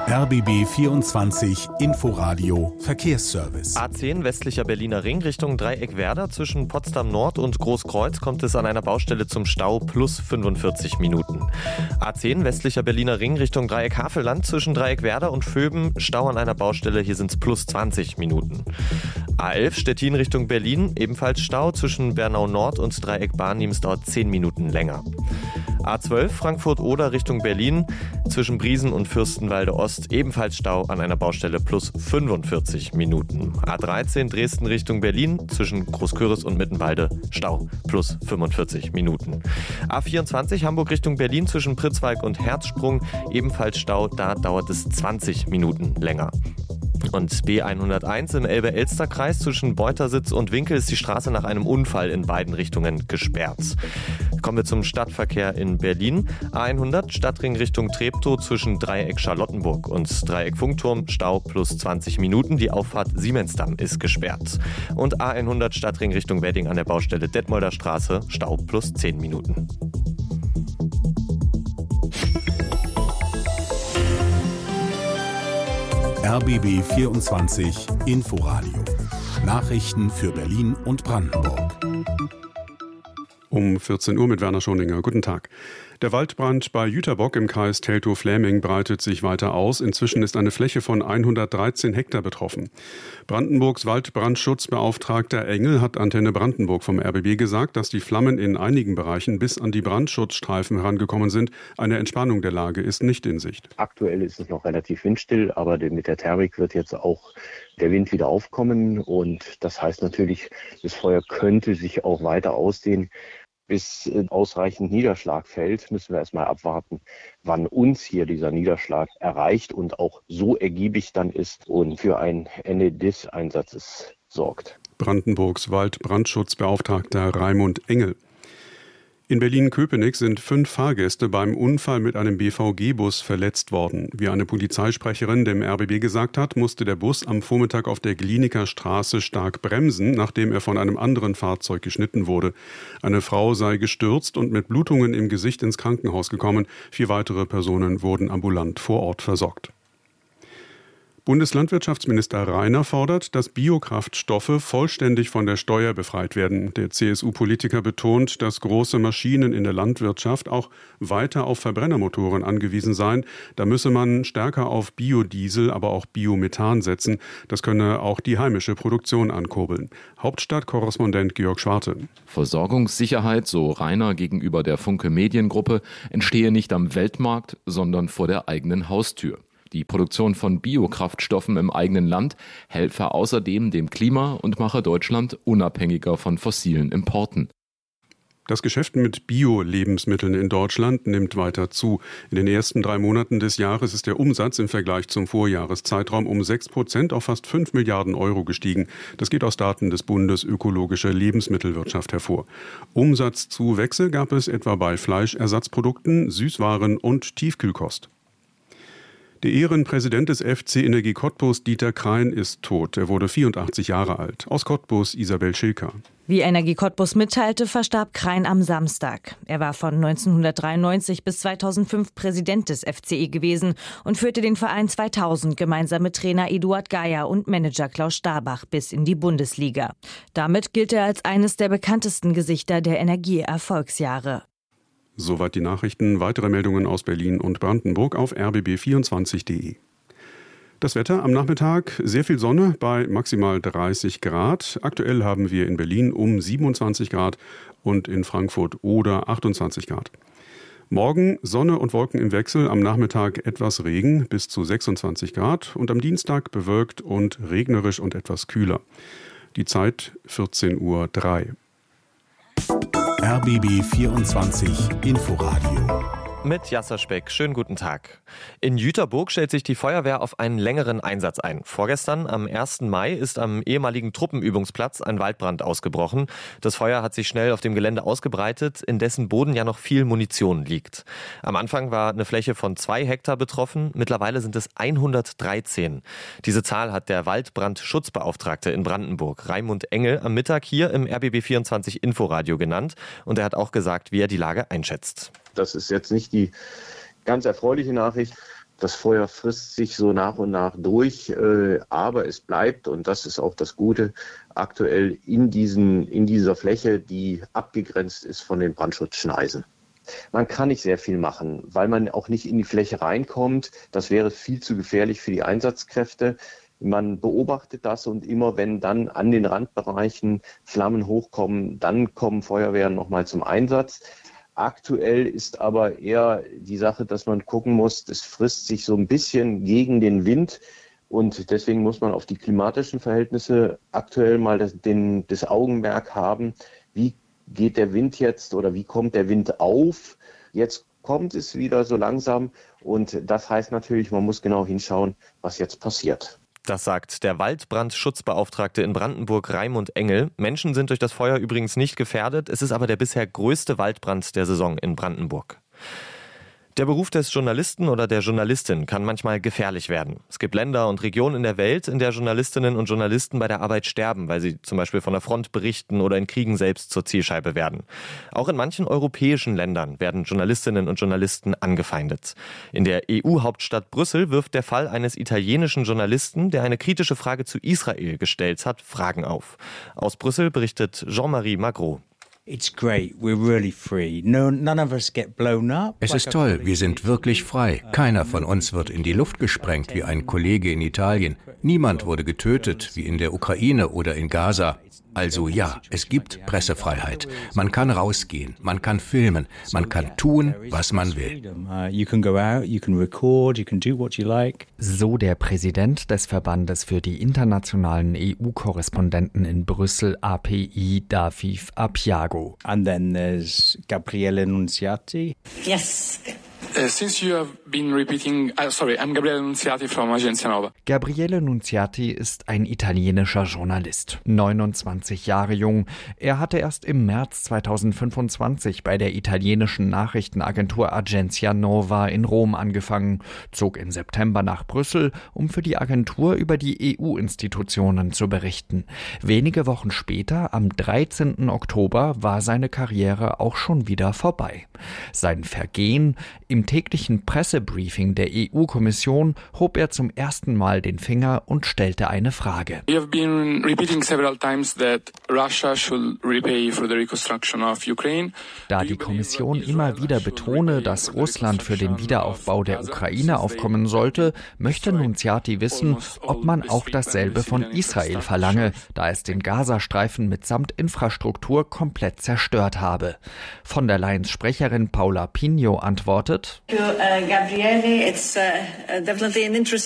RBB 24 Inforadio Verkehrsservice. A10 westlicher Berliner Ring Richtung Dreieckwerder. Zwischen Potsdam Nord und Großkreuz kommt es an einer Baustelle zum Stau plus 45 Minuten. A10 westlicher Berliner Ring Richtung Dreieck Havelland. Zwischen Dreieckwerder und Vöben Stau an einer Baustelle. Hier sind es plus 20 Minuten. A11 Stettin Richtung Berlin. Ebenfalls Stau zwischen Bernau Nord und Dreieck Barnims dauert 10 Minuten länger. A12 Frankfurt-Oder Richtung Berlin. Zwischen Briesen und Fürstenwalde Ost ebenfalls Stau an einer Baustelle plus 45 Minuten. A13 Dresden Richtung Berlin. Zwischen Großküritz und Mittenwalde Stau plus 45 Minuten. A24 Hamburg Richtung Berlin. Zwischen Pritzwalk und Herzsprung ebenfalls Stau. Da dauert es 20 Minuten länger. Und B101 im Elbe-Elster-Kreis zwischen Beutersitz und Winkel ist die Straße nach einem Unfall in beiden Richtungen gesperrt. Kommen wir zum Stadtverkehr in Berlin. A100 Stadtring Richtung Treptow zwischen Dreieck Charlottenburg und Dreieck Funkturm Stau plus 20 Minuten. Die Auffahrt Siemensdamm ist gesperrt. Und A100 Stadtring Richtung Wedding an der Baustelle Detmolder Straße Stau plus 10 Minuten. RBB 24 Inforadio. Nachrichten für Berlin und Brandenburg. Um 14 Uhr mit Werner Schoninger. Guten Tag. Der Waldbrand bei Jüterbock im Kreis Teltow-Fläming breitet sich weiter aus. Inzwischen ist eine Fläche von 113 Hektar betroffen. Brandenburgs Waldbrandschutzbeauftragter Engel hat Antenne Brandenburg vom RBB gesagt, dass die Flammen in einigen Bereichen bis an die Brandschutzstreifen herangekommen sind. Eine Entspannung der Lage ist nicht in Sicht. Aktuell ist es noch relativ windstill, aber mit der Thermik wird jetzt auch der Wind wieder aufkommen. Und das heißt natürlich, das Feuer könnte sich auch weiter ausdehnen. Bis ausreichend Niederschlag fällt, müssen wir erstmal abwarten, wann uns hier dieser Niederschlag erreicht und auch so ergiebig dann ist und für ein Ende des Einsatzes sorgt. Brandenburgs Waldbrandschutzbeauftragter Raimund Engel. In Berlin-Köpenick sind 5 Fahrgäste beim Unfall mit einem BVG-Bus verletzt worden. Wie eine Polizeisprecherin dem RBB gesagt hat, musste der Bus am Vormittag auf der Glienicker Straße stark bremsen, nachdem er von einem anderen Fahrzeug geschnitten wurde. Eine Frau sei gestürzt und mit Blutungen im Gesicht ins Krankenhaus gekommen. 4 weitere Personen wurden ambulant vor Ort versorgt. Bundeslandwirtschaftsminister Rainer fordert, dass Biokraftstoffe vollständig von der Steuer befreit werden. Der CSU-Politiker betont, dass große Maschinen in der Landwirtschaft auch weiter auf Verbrennermotoren angewiesen seien. Da müsse man stärker auf Biodiesel, aber auch Biomethan setzen. Das könne auch die heimische Produktion ankurbeln. Hauptstadtkorrespondent Georg Schwarte. Versorgungssicherheit, so Rainer gegenüber der Funke Mediengruppe, entstehe nicht am Weltmarkt, sondern vor der eigenen Haustür. Die Produktion von Biokraftstoffen im eigenen Land helfe außerdem dem Klima und mache Deutschland unabhängiger von fossilen Importen. Das Geschäft mit Bio-Lebensmitteln in Deutschland nimmt weiter zu. In den ersten 3 Monaten des Jahres ist der Umsatz im Vergleich zum Vorjahreszeitraum um 6% auf fast 5 Milliarden Euro gestiegen. Das geht aus Daten des Bundes Ökologische Lebensmittelwirtschaft hervor. Umsatzzuwächse gab es etwa bei Fleischersatzprodukten, Süßwaren und Tiefkühlkost. Der Ehrenpräsident des FC Energie Cottbus, Dieter Krein, ist tot. Er wurde 84 Jahre alt. Aus Cottbus Isabel Schilker. Wie Energie Cottbus mitteilte, verstarb Krein am Samstag. Er war von 1993 bis 2005 Präsident des FCE gewesen und führte den Verein 2000 gemeinsam mit Trainer Eduard Geier und Manager Klaus Starbach bis in die Bundesliga. Damit gilt er als eines der bekanntesten Gesichter der Energie-Erfolgsjahre. Soweit die Nachrichten. Weitere Meldungen aus Berlin und Brandenburg auf rbb24.de. Das Wetter am Nachmittag, sehr viel Sonne bei maximal 30 Grad. Aktuell haben wir in Berlin um 27 Grad und in Frankfurt oder 28 Grad. Morgen Sonne und Wolken im Wechsel, am Nachmittag etwas Regen bis zu 26 Grad und am Dienstag bewölkt und regnerisch und etwas kühler. Die Zeit 14:03 Uhr. RBB 24 Inforadio. Mit Jasser Speck. Schönen guten Tag. In Jüterbock stellt sich die Feuerwehr auf einen längeren Einsatz ein. Vorgestern, am 1. Mai, ist am ehemaligen Truppenübungsplatz ein Waldbrand ausgebrochen. Das Feuer hat sich schnell auf dem Gelände ausgebreitet, in dessen Boden ja noch viel Munition liegt. Am Anfang war eine Fläche von 2 Hektar betroffen. Mittlerweile sind es 113. Diese Zahl hat der Waldbrandschutzbeauftragte in Brandenburg, Raimund Engel, am Mittag hier im RBB 24 Inforadio genannt. Und er hat auch gesagt, wie er die Lage einschätzt. Das ist jetzt nicht die ganz erfreuliche Nachricht. Das Feuer frisst sich so nach und nach durch, aber es bleibt, und das ist auch das Gute, aktuell in dieser Fläche, die abgegrenzt ist von den Brandschutzschneisen. Man kann nicht sehr viel machen, weil man auch nicht in die Fläche reinkommt. Das wäre viel zu gefährlich für die Einsatzkräfte. Man beobachtet das und immer wenn dann an den Randbereichen Flammen hochkommen, dann kommen Feuerwehren nochmal zum Einsatz. Aktuell ist aber eher die Sache, dass man gucken muss, das frisst sich so ein bisschen gegen den Wind und deswegen muss man auf die klimatischen Verhältnisse aktuell mal das Augenmerk haben, wie geht der Wind jetzt oder wie kommt der Wind auf? Jetzt kommt es wieder so langsam und das heißt natürlich, man muss genau hinschauen, was jetzt passiert. Das sagt der Waldbrandschutzbeauftragte in Brandenburg, Raimund Engel. Menschen sind durch das Feuer übrigens nicht gefährdet. Es ist aber der bisher größte Waldbrand der Saison in Brandenburg. Der Beruf des Journalisten oder der Journalistin kann manchmal gefährlich werden. Es gibt Länder und Regionen in der Welt, in der Journalistinnen und Journalisten bei der Arbeit sterben, weil sie zum Beispiel von der Front berichten oder in Kriegen selbst zur Zielscheibe werden. Auch in manchen europäischen Ländern werden Journalistinnen und Journalisten angefeindet. In der EU-Hauptstadt Brüssel wirft der Fall eines italienischen Journalisten, der eine kritische Frage zu Israel gestellt hat, Fragen auf. Aus Brüssel berichtet Jean-Marie Magro. Es ist toll, wir sind wirklich frei. Keiner von uns wird in die Luft gesprengt wie ein Kollege in Italien. Niemand wurde getötet wie in der Ukraine oder in Gaza. Also ja, es gibt Pressefreiheit. Man kann rausgehen, man kann filmen, man kann tun, was man will. So der Präsident des Verbandes für die internationalen EU-Korrespondenten in Brüssel, API, David Apiago. And then there's Gabriele Nunziati. Yes. Since you have been repeating, I'm Gabriele Nunziati from Agenzia Nova. Gabriele Nunziati ist ein italienischer Journalist, 29 Jahre jung. Er hatte erst im März 2025 bei der italienischen Nachrichtenagentur Agenzia Nova in Rom angefangen, zog im September nach Brüssel, um für die Agentur über die EU-Institutionen zu berichten. Wenige Wochen später, am 13. Oktober, war seine Karriere auch schon wieder vorbei. Sein Vergehen: Im täglichen Pressebriefing der EU-Kommission hob er zum ersten Mal den Finger und stellte eine Frage. You have been repeating several times that Russia should repay for the reconstruction of Ukraine. Da die Kommission immer wieder betone, dass Russland für den Wiederaufbau der Ukraine aufkommen sollte, möchte Nunziati wissen, ob man auch dasselbe von Israel verlange, da es den Gazastreifen mitsamt Infrastruktur komplett zerstört habe. Von der Leyens Sprecherin Paula Pinho antwortet: